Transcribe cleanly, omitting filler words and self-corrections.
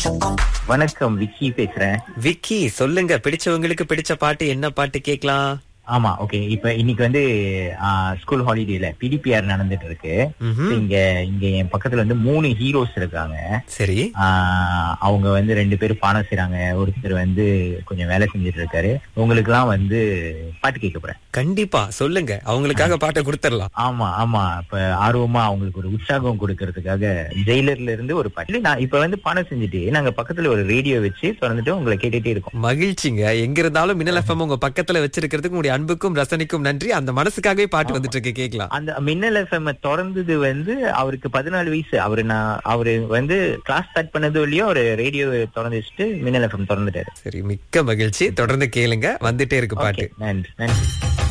வணக்கம், விக்கி பேசுறேன். விக்கி, சொல்லுங்க, பிடிச்சவங்களுக்கு பிடிச்ச பாட்டு என்ன பாட்டு கேக்கலாம்? ஆமா, ஓகே. இப்ப இன்னைக்கு வந்து ஸ்கூல் ஹாலிடேல பிடிபிஆர் நடந்துட்டு இருக்கு. இங்க இங்க என் பக்கத்துல வந்து 3 ஹீரோஸ் இருக்காங்க. சரி. அவங்க வந்து 2 பேரும் பாடம் செய்றாங்க, ஒருத்தர் வந்து கொஞ்சம் வேலை செஞ்சுட்டு இருக்காரு. உங்களுக்கு எல்லாம் வந்து பாட்டு கேட்க போறேன். கண்டிப்பா சொல்லுங்க, அவங்களுக்காக பாட்டை கொடுத்துடலாம். ஆமா ஆமா, இப்ப ஆர்வமா அவங்களுக்கு ஒரு உற்சாகம் கொடுக்கறதுக்காக ஜெயிலர்ல இருந்து ஒரு பாட்டு. நான் இப்ப வந்து பாடம் செஞ்சுட்டு நாங்க பக்கத்துல ஒரு ரேடியோ வச்சு திறந்துட்டு உங்களை கேட்டுட்டே இருக்கோம். மகிழ்ச்சிங்க. எங்க இருந்தாலும் மின்னல் எஃப்எம் உங்க பக்கத்துல வச்சிருக்கிறதுக்கு உங்களுடைய அன்புக்கும் ரசனைக்கும் நன்றி. அந்த மனசுக்காகவே பாட்டு வந்துட்டு இருக்கு, கேட்கலாம். அந்த மின்னல் எஃப்எம் திறந்தது வந்து அவருக்கு 14 வயசு. அவரு வந்து கிளாஸ் ஸ்டார்ட் பண்ணது இல்லையோ ஒரு ரேடியோ திறந்து வச்சுட்டு மின்னல் எஃப்எம் திறந்துட்டாரு. சரி, மிக்க மகிழ்ச்சி. தொடர்ந்து கேளுங்க, வந்துட்டே இருக்கு பாட்டு. நன்றி நன்றி.